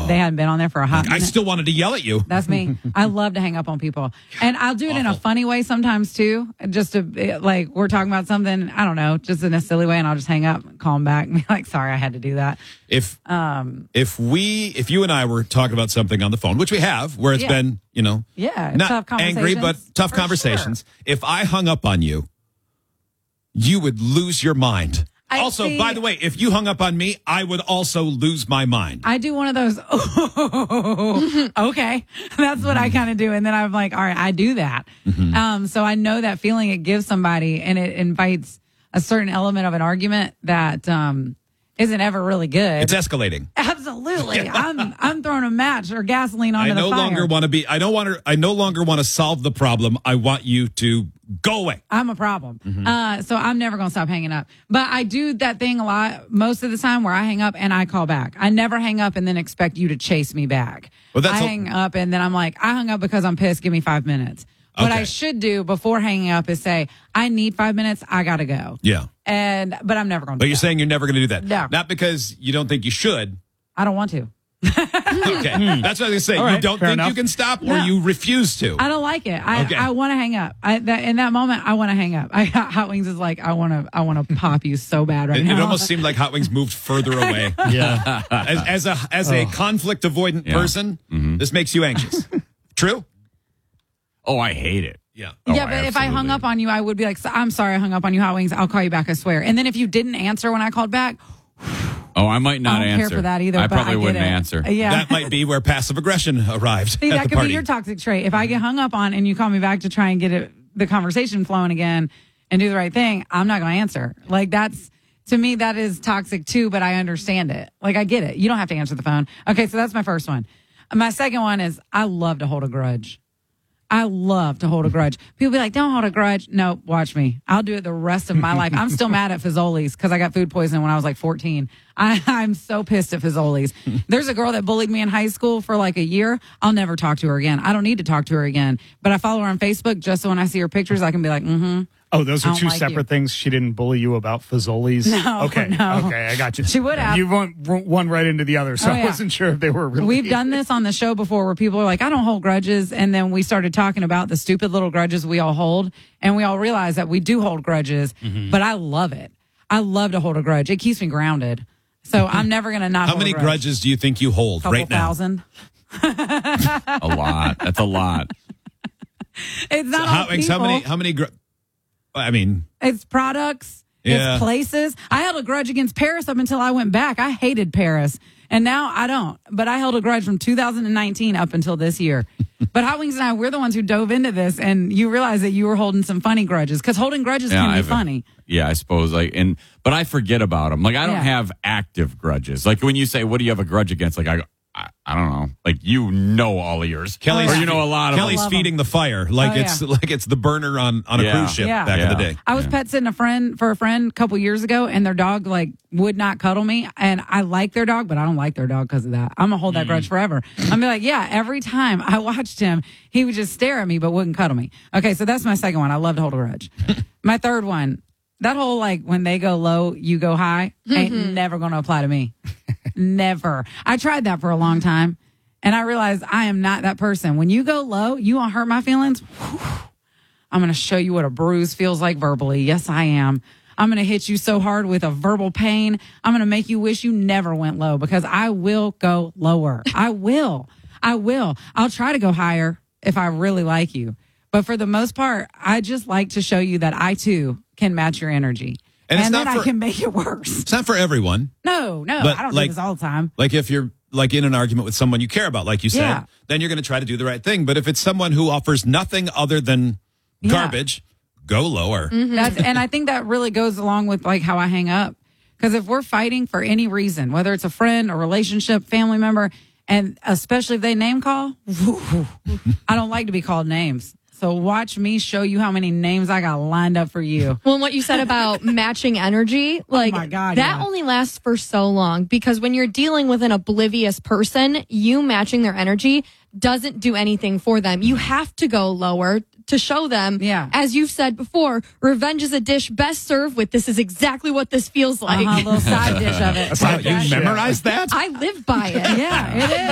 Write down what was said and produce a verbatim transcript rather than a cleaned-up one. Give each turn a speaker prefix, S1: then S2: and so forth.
S1: they hadn't been on there for a hot
S2: I
S1: minute.
S2: still wanted to yell at you.
S1: That's me. I love to hang up on people. And I'll do it in a
S2: Awful.
S1: funny way sometimes too. Just to, like, we're talking about something, I don't know, just in a silly way, and I'll just hang up, call them back, and be like, sorry, I had to do that.
S2: If
S1: Um,
S2: if we if you and I were talking about something on the phone, which we have, where it's
S1: Yeah.
S2: been, you know,
S1: Yeah,
S2: not
S1: tough
S2: angry, but
S1: conversations.
S2: tough
S1: For
S2: conversations. If I hung up on you, you would lose your mind.
S1: I
S2: also,
S1: see-
S2: by the way, if you hung up on me, I would also lose my mind.
S1: I do one of those, oh, okay. That's what I kind of do. And then I'm like, all right, I do that.
S2: Mm-hmm.
S1: Um, so I know that feeling it gives somebody, and it invites a certain element of an argument that um, isn't ever really good.
S2: It's escalating.
S1: Absolutely. I'm I'm throwing a match or gasoline onto
S2: I
S1: the
S2: no
S1: fire.
S2: longer want to be. I don't want to. I no longer want to solve the problem. I want you to go away.
S1: I'm a problem.
S2: Mm-hmm.
S1: Uh, so I'm never going to stop hanging up. But I do that thing a lot most of the time where I hang up and I call back. I never hang up and then expect you to chase me back.
S2: Well, that's
S1: I
S2: a-
S1: hang up and then I'm like, I hung up because I'm pissed. Give me five minutes. What
S2: Okay.
S1: I should do before hanging up is say, I need five minutes. I got to go.
S2: Yeah.
S1: And, but I'm never going to
S2: But
S1: do
S2: you're
S1: that.
S2: saying you're never going to do that.
S1: No.
S2: Not because you don't think you should.
S1: I don't want to.
S2: Okay. That's what I was going to say.
S3: All
S2: You
S3: right,
S2: don't
S3: fair
S2: think
S3: enough.
S2: you can stop, or
S1: No.
S2: you refuse to.
S1: I don't like it. I,
S2: Okay.
S1: I want to hang up. I, that, in that moment, I want to hang up. I, Hot Wings is like, I want to, I want to pop you so bad right
S2: It,
S1: now.
S2: it almost seemed like Hot Wings moved further away.
S3: Yeah.
S2: As, as a as a conflict avoidant
S4: Yeah.
S2: person, this makes you anxious. True?
S4: Oh, I hate it.
S2: Yeah.
S4: Oh,
S1: yeah, but if I hung
S4: absolutely.
S1: up on you, I would be like, I'm sorry, I hung up on you, Hot Wings. I'll call you back, I swear. And then if you didn't answer when I called back,
S4: Oh, I might not
S1: I don't
S4: answer.
S1: care for that either.
S4: I
S1: but
S4: probably
S1: I get
S4: wouldn't
S1: it.
S4: answer.
S1: Yeah.
S2: That might be where passive aggression arrived
S1: See,
S2: at
S1: that
S2: the
S1: could
S2: party.
S1: be your toxic trait. If I get hung up on and you call me back to try and get it, the conversation flowing again and do the right thing, I'm not going to answer. Like, that's, to me, that is toxic too, but I understand it. Like, I get it. You don't have to answer the phone. Okay, so that's my first one. My second one is I love to hold a grudge. I love to hold a grudge. People be like, don't hold a grudge. No, watch me. I'll do it the rest of my life. I'm still mad at Fazoli's because I got food poisoning when I was like fourteen. I, I'm so pissed at Fazoli's. There's a girl that bullied me in high school for like a year. I'll never talk to her again. I don't need to talk to her again. But I follow her on Facebook just so when I see her pictures, I can be like, mm-hmm.
S3: Oh, those
S1: I
S3: are
S1: don't
S3: two
S1: like
S3: separate
S1: you.
S3: things. She didn't bully you about Fazoli's.
S1: No,
S3: okay,
S1: no.
S3: okay, I got you.
S1: She would have.
S3: You went r- one right into the other, so
S1: Oh,
S3: I
S1: yeah.
S3: wasn't sure if they were really.
S1: We've done this on the show before where people are like, I don't hold grudges. And then we started talking about the stupid little grudges we all hold. And we all realized that we do hold grudges,
S2: Mm-hmm.
S1: but I love it. I love to hold a grudge. It keeps me grounded. So I'm never going to not
S2: How
S1: hold
S2: many
S1: a grudge.
S2: grudges do you think you hold
S1: Couple
S2: right now?
S1: thousand.
S4: A lot. That's a lot.
S1: It's not all
S2: How, Wings, how
S1: people.
S2: many? How many? Gr- I mean,
S1: It's products.
S2: Yeah.
S1: It's places. I held a grudge against Paris up until I went back. I hated Paris. And now I don't. But I held a grudge from two thousand nineteen up until this year. But Hot Wings and I, we're the ones who dove into this. And you realize that you were holding some funny grudges. Because holding grudges can be
S4: I've-
S1: funny.
S4: Yeah, I suppose. Like, and but I forget about them. Like, I don't
S1: Yeah.
S4: have active grudges. Like when you say, "What do you have a grudge against?" Like, I, I, I don't know. Like you know all of yours,
S2: Kelly's
S4: or you know a lot of
S2: Kelly's
S1: love 'em.
S2: feeding the fire like
S1: Oh,
S2: it's
S1: yeah.
S2: like it's the burner on on a
S4: Yeah.
S2: cruise ship
S1: Yeah.
S2: back in the
S4: Yeah.
S2: day.
S1: I was pet sitting a friend for a friend a couple years ago, and their dog like would not cuddle me. And I like their dog, but I don't like their dog because of that. I'm gonna hold that grudge forever. I'm be like, yeah. Every time I watched him, he would just stare at me, but wouldn't cuddle me. Okay, so that's my second one. I love to hold a grudge. My third one, that whole like when they go low, you go high, ain't never gonna apply to me. Never. I tried that for a long time, and I realized I am not that person. When you go low, you won't hurt my feelings. I'm going to show you what a bruise feels like verbally. Yes, I am. I'm going to hit you so hard with a verbal pain. I'm going to make you wish you never went low because I will go lower. I will. I will. I'll try to go higher if I really like you. But for the most part, I just like to show you that I too can match your energy.
S2: And
S1: And,
S2: it's
S1: then
S2: not
S1: I
S2: for-
S1: can make it worse.
S2: It's not for everyone.
S1: No, no,
S2: But
S1: I don't
S2: like-
S1: do this all the time.
S2: Like if you're like in an argument with someone you care about, like you said,
S1: Yeah.
S2: then you're going to try to do the right thing. But if it's someone who offers nothing other than
S1: Yeah.
S2: garbage, go lower.
S1: That's, and I think that really goes along with like how I hang up. Because if we're fighting for any reason, whether it's a friend, a relationship, family member, and especially if they name call, I don't like to be called names. So watch me show you how many names I got lined up for you.
S5: Well, and what you said about matching energy, like
S1: my God,
S5: that
S1: yeah.
S5: only lasts for so long because when you're dealing with an oblivious person, you matching their energy doesn't do anything for them. You have to go lower to show them,
S1: Yeah.
S5: as you've said before, revenge is a dish best served with this is exactly what this feels like.
S1: Uh-huh, a little side dish of it.
S3: That's not
S2: You
S3: that shit.
S2: memorized that?
S5: I live by it.
S1: Yeah, it is.